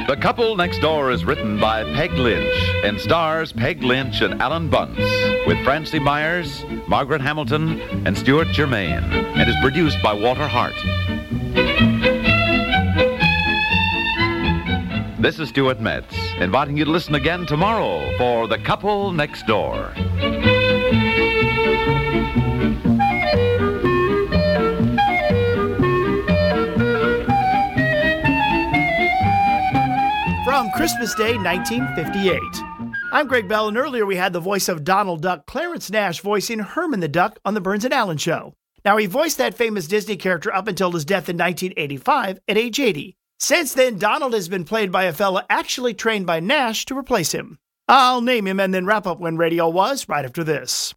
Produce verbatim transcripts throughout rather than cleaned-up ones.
The Couple Next Door is written by Peg Lynch and stars Peg Lynch and Alan Bunce with Francie Myers, Margaret Hamilton, and Stuart Germain, and is produced by Walter Hart. This is Stuart Metz, inviting you to listen again tomorrow for The Couple Next Door. From Christmas Day, nineteen fifty-eight. I'm Greg Bell, and earlier we had the voice of Donald Duck, Clarence Nash, voicing Herman the Duck on the Burns and Allen Show. Now, he voiced that famous Disney character up until his death in nineteen eighty-five at age eighty. Since then, Donald has been played by a fella actually trained by Nash to replace him. I'll name him and then wrap up When Radio Was right after this.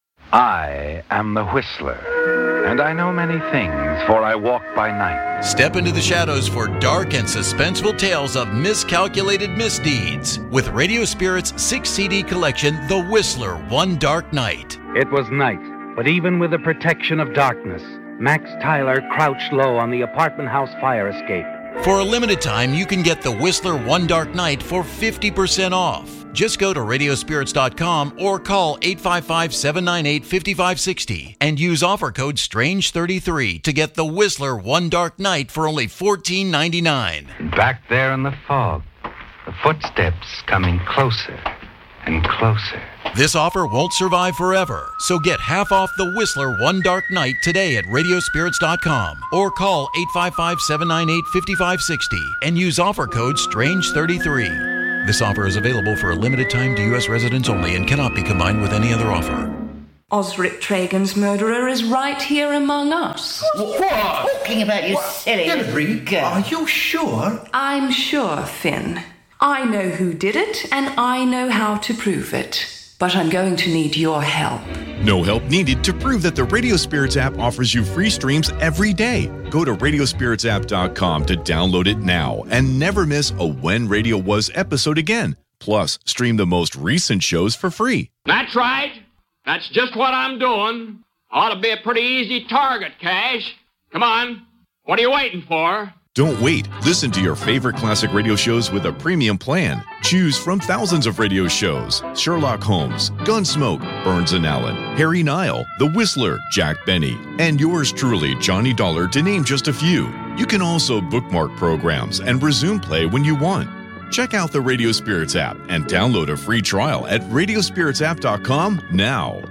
I am the Whistler, and I know many things, for I walk by night. Step into the shadows for dark and suspenseful tales of miscalculated misdeeds with Radio Spirit's six C D collection, The Whistler, One Dark Night. It was night, but even with the protection of darkness, Max Tyler crouched low on the apartment house fire escape. For a limited time, you can get The Whistler, One Dark Night for fifty percent off. Just go to radio spirits dot com or call eight five five, seven nine eight, five five six zero and use offer code strange thirty-three to get The Whistler One Dark Night for only fourteen ninety-nine. Back there in the fog, the footsteps coming closer and closer. This offer won't survive forever, so get half off The Whistler One Dark Night today at radio spirits dot com or call eight five five, seven nine eight, five five six zero and use offer code strange thirty-three. This offer is available for a limited time to U S residents only and cannot be combined with any other offer. Osric Tragan's murderer is right here among us. What? Talking about, you silly freak. Are you sure? I'm sure, Finn. I know who did it, and I know how to prove it. But I'm going to need your help. No help needed to prove that the Radio Spirits app offers you free streams every day. Go to radio spirits app dot com to download it now and never miss a When Radio Was episode again. Plus, stream the most recent shows for free. That's right. That's just what I'm doing. Ought to be a pretty easy target, Cash. Come on. What are you waiting for? Don't wait. Listen to your favorite classic radio shows with a premium plan. Choose from thousands of radio shows: Sherlock Holmes, Gunsmoke, Burns and Allen, Harry Nile, The Whistler, Jack Benny, and yours truly, Johnny Dollar, to name just a few. You can also bookmark programs and resume play when you want. Check out the Radio Spirits app and download a free trial at radio spirits app dot com now.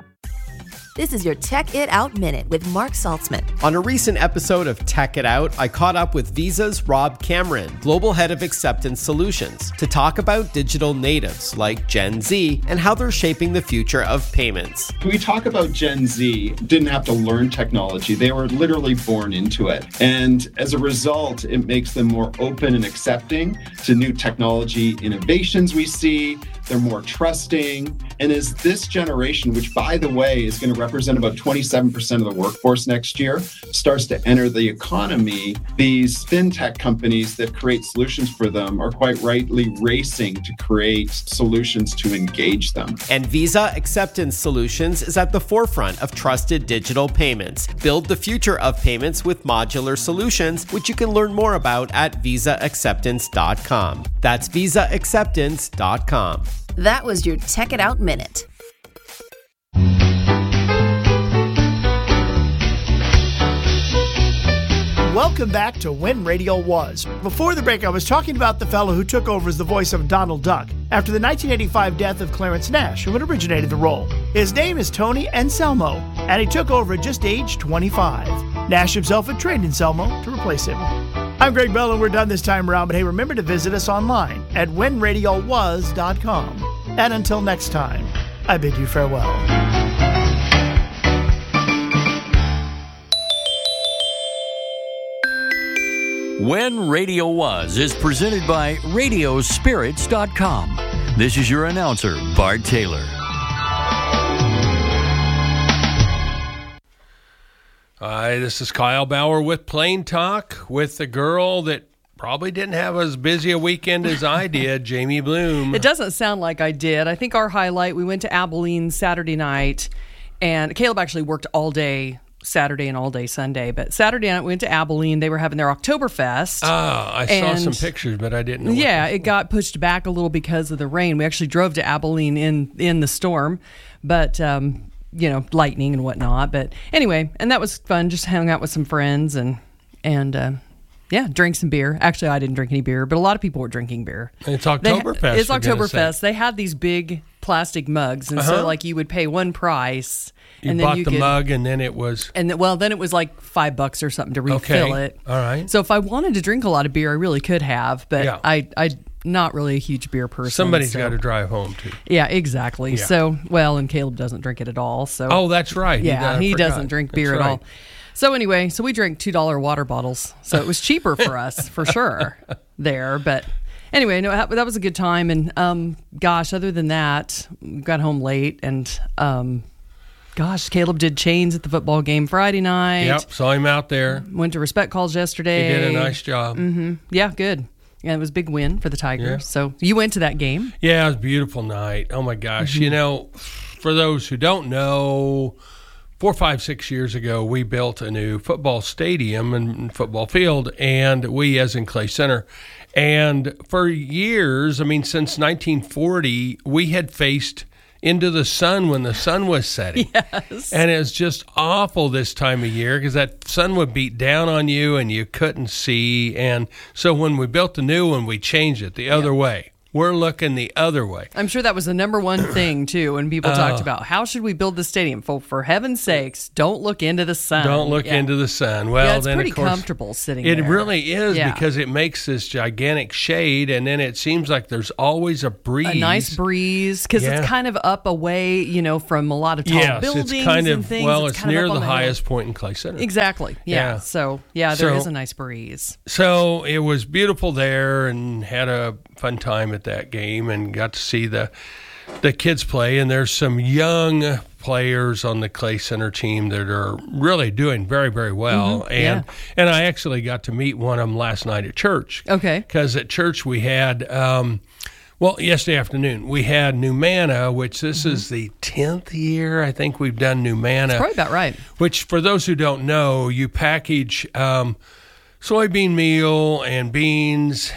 This is your Tech It Out Minute with Mark Saltzman. On a recent episode of Tech It Out, I caught up with Visa's Rob Cameron, Global Head of Acceptance Solutions, to talk about digital natives like Gen Z and how they're shaping the future of payments. We talk about Gen Z, didn't have to learn technology. They were literally born into it. And as a result, it makes them more open and accepting to new technology innovations we see. They're more trusting. And as this generation, which, by the way, is going to represent about twenty-seven percent of the workforce next year, starts to enter the economy, these fintech companies that create solutions for them are quite rightly racing to create solutions to engage them. And Visa Acceptance Solutions is at the forefront of trusted digital payments. Build the future of payments with modular solutions, which you can learn more about at visa acceptance dot com. That's visa acceptance dot com. That was your Tech It Out Minute. Welcome back to When Radio Was. Before the break, I was talking about the fellow who took over as the voice of Donald Duck after the nineteen eighty-five death of Clarence Nash, who had originated the role. His name is Tony Anselmo, and he took over at just age twenty-five. Nash himself had trained Anselmo to replace him. I'm Greg Bell, and we're done this time around, but hey, remember to visit us online at when radio was dot com. And until next time, I bid you farewell. When Radio Was is presented by radio spirits dot com. This is your announcer, Bart Taylor. Hi, this is Kyle Bauer with Plain Talk with the girl that probably didn't have as busy a weekend as I did, Jamie Bloom. It doesn't sound like I did. I think our highlight, we went to Abilene Saturday night, and Caleb actually worked all day Saturday and all day Sunday. But Saturday night we went to Abilene. They were having their Oktoberfest. Oh, I saw some pictures, but I didn't know. Yeah, it got pushed back a little because of the rain. We actually drove to Abilene in, in the storm, but, um, you know, lightning and whatnot. But anyway, and that was fun. Just hung out with some friends and, and, uh, yeah, drink some beer. Actually, I didn't drink any beer, but a lot of people were drinking beer. It's Oktoberfest. They, it's Oktoberfest. They had these big plastic mugs, and Uh-huh. so like you would pay one price, You and bought then you the could, mug, and then it was. and th- well, then it was like five bucks or something to refill Okay. it. All right. So if I wanted to drink a lot of beer, I really could have, but Yeah. I I not really a huge beer person. Somebody's so. got to drive home too. Yeah, exactly. Yeah. So well, and Caleb doesn't drink it at all. So Oh, that's right. He Yeah, does- I he, forgot. doesn't drink beer That's at right. all. So anyway, so we drank two dollar water bottles, so it was cheaper for us for sure there. But anyway, no, that was a good time. And um, gosh, other than that, we got home late, and um, gosh, Caleb did chains at the football game Friday night. Yep, saw him out there. Went to respect calls yesterday. He did a nice job. Mm-hmm. Yeah, good. Yeah, it was a big win for the Tigers. Yeah. So you went to that game? Yeah, it was a beautiful night. Oh my gosh! Mm-hmm. You know, for those who don't know, four, five, six years ago, we built a new football stadium and football field, and we, as in Clay Center. And for years, I mean, since nineteen forty, we had faced into the sun when the sun was setting. Yes. And it was just awful this time of year because that sun would beat down on you and you couldn't see. And so when we built the new one, we changed it the other way. We're looking the other way. I'm sure that was the number one thing, too, when people Uh, talked about how should we build the stadium. For, for heaven's sakes, don't look into the sun. Don't look Yeah. into the sun. Well, yeah, it's then pretty of course, comfortable sitting It there. really is Yeah. because it makes this gigantic shade, and then it seems like there's always a breeze. A nice breeze, because Yeah. it's kind of up away, you know, from a lot of tall yes, buildings it's kind and of things. well, it's, kind of near up the, on hill. highest point in Clay Center. Exactly. Yeah. Yeah. So, yeah, there is So- a nice breeze. So it was beautiful there, and had a fun time at that game, and got to see the the kids play. And there's some young players on the Clay Center team that are really doing very, very well. Mhm, and yeah. and I actually got to meet one of them last night at church. Okay. Because at church we had. Um, Well, yesterday afternoon, we had New Manna, which this Mm-hmm. is the tenth year I think we've done New Manna. That's probably about right. Which, for those who don't know, you package um, soybean meal and beans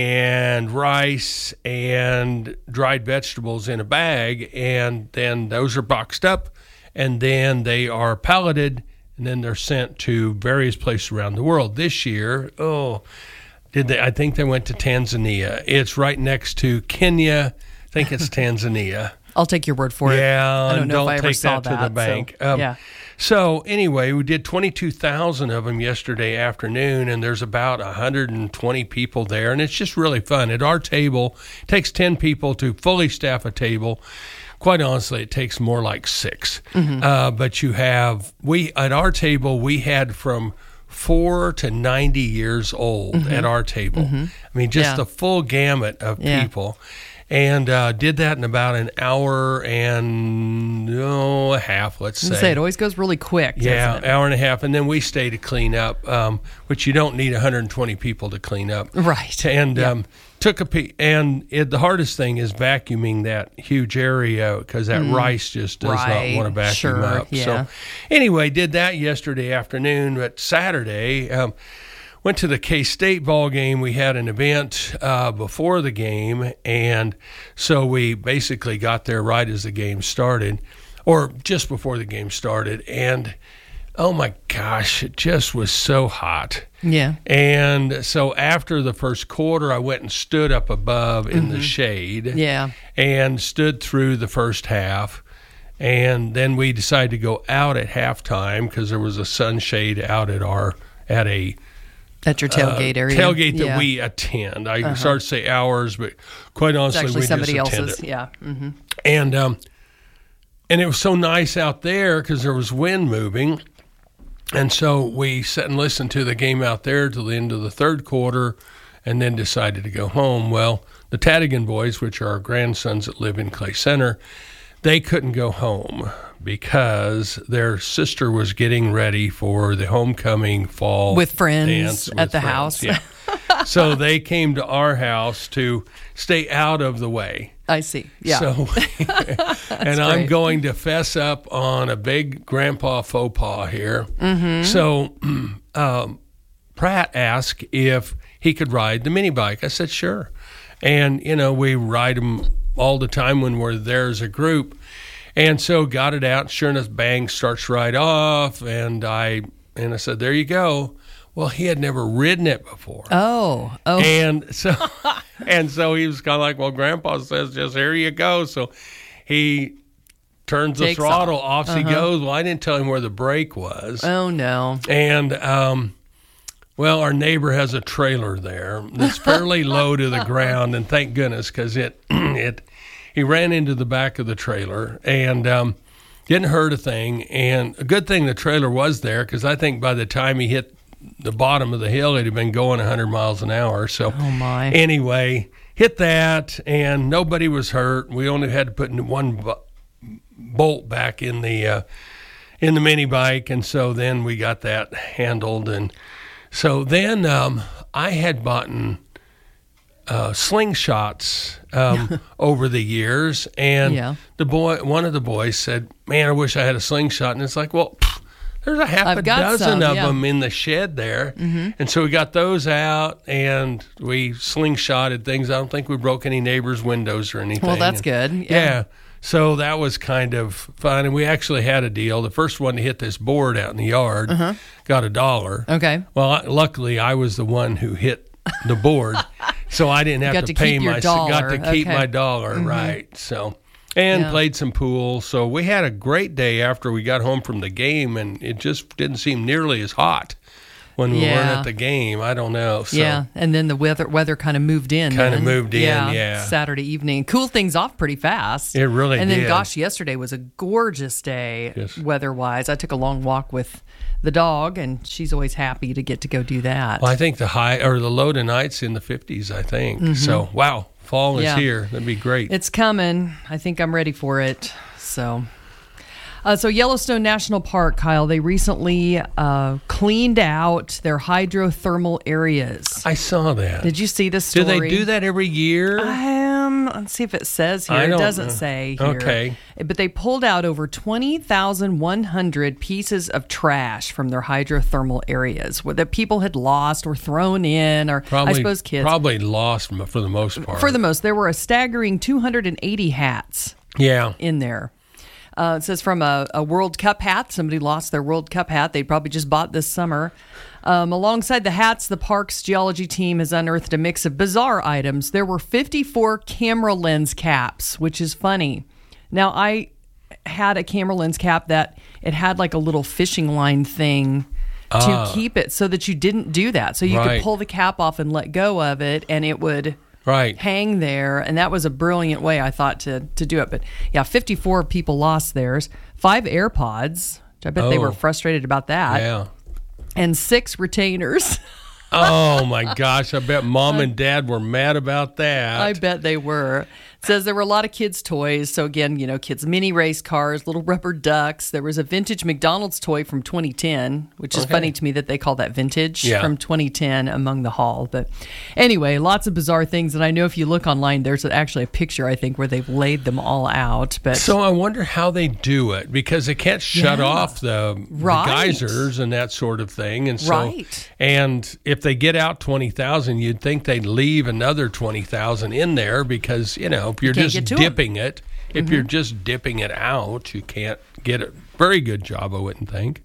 and rice and dried vegetables in a bag, and then those are boxed up, and then they are palleted, and then they're sent to various places around the world. This year, oh, did they? I think they went to Tanzania. It's right next to Kenya. I think it's Tanzania. I'll take your word for it. Yeah, I don't and know don't if I ever take saw that to the so, bank. Um, yeah. So anyway, we did twenty-two thousand of them yesterday afternoon, and there's about one hundred twenty people there, and it's just really fun. At our table, it takes ten people to fully staff a table. Quite honestly, it takes more like six. Mhm. Uh, but you have, we at our table, we had from four to ninety years old Mhm. at our table. Mhm. I mean, just Yeah. the full gamut of Yeah. people. And uh, did that in about an hour and oh, a half, let's I was gonna say. say, it always goes really quick. Yeah, doesn't it? hour and a half, and then we stay to clean up, um, which you don't need one hundred twenty people to clean up. Right. And Yeah. um, took a pe- and it, the hardest thing is vacuuming that huge area because that Mm. rice just does Right. not want to vacuum Sure, up. yeah. So anyway, did that yesterday afternoon. But Saturday, um, went to the K-State ball game. We had an event uh, before the game, and so we basically got there right as the game started, or just before the game started. And oh my gosh, it just was so hot. Yeah. And so after the first quarter, I went and stood up above in the Mhm. shade. Yeah. And stood through the first half. And then we decided to go out at halftime because there was a sunshade out at our at a At your tailgate uh, area. tailgate that Yeah. we attend. I Uh-huh. started to say ours, but quite It's honestly, actually we somebody just else's. attended. Yeah. Mm-hmm. And um, and it was so nice out there because there was wind moving. And so we sat and listened to the game out there till the end of the third quarter, and then decided to go home. Well, the Tadigan boys, which are our grandsons that live in Clay Center, they couldn't go home because their sister was getting ready for the homecoming fall With friends dance at with the friends. house. Yeah. So they came to our house to stay out of the way. I see. Yeah. So, and I'm great. going to fess up on a big grandpa faux pas here. Mm-hmm. So, um, Pratt asked if he could ride the mini bike. I said, sure. And, you know, we ride them all the time when we're there as a group. And so got it out. Sure enough, bang, starts right off. And I, and I said, there you go. Well, he had never ridden it before. Oh, oh. And so, and so he was kind of like, well, Grandpa says, just here you go. So he turns the Takes throttle off. off. So Uh-huh. he goes. Well, I didn't tell him where the brake was. Oh, no. And, um, well, our neighbor has a trailer there that's fairly low to the ground, and thank goodness, because it, it, he ran into the back of the trailer and um, didn't hurt a thing. And a good thing the trailer was there, because I think by the time he hit the bottom of the hill, it had been going one hundred miles an hour. So oh my. Anyway, hit that, and nobody was hurt. We only had to put one bo- bolt back in the uh, in the mini bike, and so then we got that handled. And so then um, I had bought uh, slingshots um, over the years, and Yeah. the boy, one of the boys said, "Man, I wish I had a slingshot." And it's like, well, pff, there's a half I've a got dozen some, of yeah. them in the shed there. Mm-hmm. And so we got those out, and we slingshotted things. I don't think we broke any neighbors' windows or anything. Well, that's And- good. Yeah. Yeah. So that was kind of fun. And we actually had a deal. The first one to hit this board out in the yard Uh-huh. got a dollar. Okay. Well, I, luckily, I was the one who hit the board. So I didn't have Got to, to pay keep your my dollar. got to keep Okay. my dollar, Mhm. right. So and Yeah. played some pool. So we had a great day after we got home from the game, and it just didn't seem nearly as hot when we weren't Yeah. at the game. I don't know. So Yeah, and then the weather weather kind of moved in. Kinda then. moved in, yeah. Saturday evening. Cooled things off pretty fast. It really And then, did. gosh, yesterday was a gorgeous day Yes. weather-wise. I took a long walk with the dog, and she's always happy to get to go do that. Well, I think the high or the low tonight's in the fifties, I think. Mhm. So, wow, fall is Yeah. here. That'd be great. It's coming. I think I'm ready for it. So, uh, so Yellowstone National Park, Kyle, they recently uh, cleaned out their hydrothermal areas. I saw that. Did you see this Do story? they do that every year? Um, let's see if it says here. I It don't doesn't know. say here. Okay. But they pulled out over twenty thousand one hundred pieces of trash from their hydrothermal areas that people had lost or thrown in, or Probably, I suppose kids. Probably lost m- for the most part. For the most, there were a staggering two hundred eighty hats yeah. in there. Uh, it says from a, a World Cup hat. Somebody lost their World Cup hat. They probably just bought this summer. Um, alongside the hats, the park's geology team has unearthed a mix of bizarre items. There were fifty-four camera lens caps, which is funny. Now, I had a camera lens cap that it had like a little fishing line thing to Ah. keep it so that you didn't do that. So you Right. could pull the cap off and let go of it, and it would Right. hang there. And that was a brilliant way, I thought, to to do it. But yeah, fifty-four people lost theirs. Five AirPods, which I bet they Oh. were frustrated about that. Yeah. And six retainers. Oh my gosh! I bet mom and dad were mad about that. I bet they were. It says there were a lot of kids' toys. So again, you know, kids' mini race cars, little rubber ducks. There was a vintage McDonald's toy from twenty ten, which is Okay. funny to me that they call that vintage Yeah. from twenty ten among the haul. But anyway, lots of bizarre things. And I know if you look online, there's actually a picture, I think, where they've laid them all out. But So I wonder how they do it, because they can't shut Yeah. off the, the Right. geysers and that sort of thing. And so, Right. and if they get out twenty thousand, you'd think they'd leave another twenty thousand in there, because, you know, if you're Can't just get to 'em. dipping it, if Mhm. you're just dipping it out, you can't get a very good job, I wouldn't think.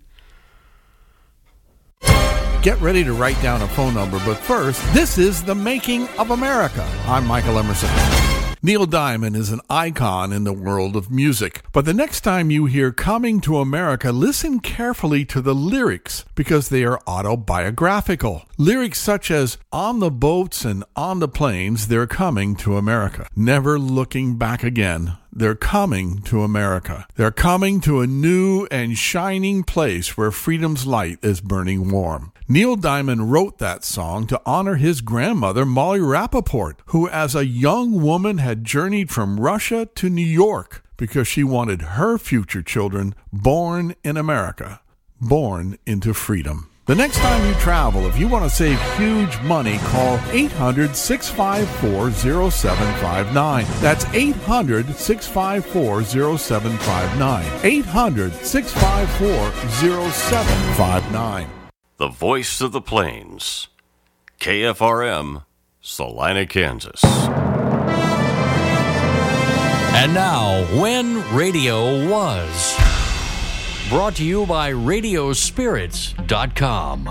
Get ready to write down a phone number, but first, this is The Making of America. I'm Michael Emerson. Neil Diamond is an icon in the world of music. But the next time you hear Coming to America, listen carefully to the lyrics, because they are autobiographical. Lyrics such as, on the boats and on the planes, they're coming to America. Never looking back again. They're coming to America. They're coming to a new and shining place where freedom's light is burning warm. Neil Diamond wrote that song to honor his grandmother, Molly Rappaport, who as a young woman had journeyed from Russia to New York because she wanted her future children born in America, born into freedom. The next time you travel, if you want to save huge money, call eight hundred, six five four, zero seven five nine. That's eight hundred, six five four, zero seven five nine. eight hundred, six five four, zero seven five nine. The voice of the plains. K F R M, Salina, Kansas. And now, When Radio Was. Brought to you by radio spirits dot com.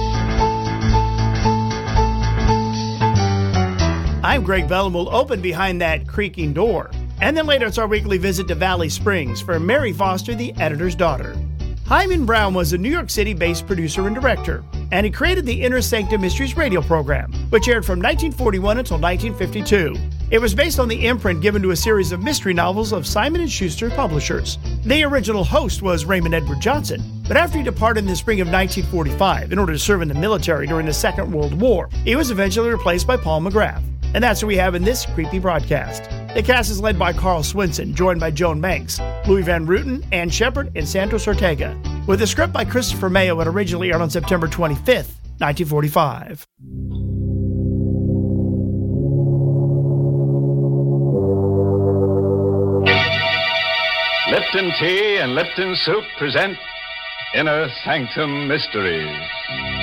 I'm Greg Bell, and we'll open behind that creaking door. And then later it's our weekly visit to Valley Springs for Mary Foster, the editor's daughter. Hyman Brown was a New York City-based producer and director, and he created the Inner Sanctum Mysteries radio program, which aired from nineteen forty-one until nineteen fifty-two. It was based on the imprint given to a series of mystery novels of Simon and Schuster publishers. The original host was Raymond Edward Johnson, but after he departed in the spring of nineteen forty-five in order to serve in the military during the Second World War, he was eventually replaced by Paul McGrath. And that's what we have in this creepy broadcast. The cast is led by Carl Swinson, joined by Joan Banks, Louis Van Rooten, Ann Shepard, and Santos Ortega, with a script by Christopher Mayo and originally aired on September twenty-fifth, nineteen forty-five. Lipton Tea and Lipton Soup present Inner Sanctum Mysteries.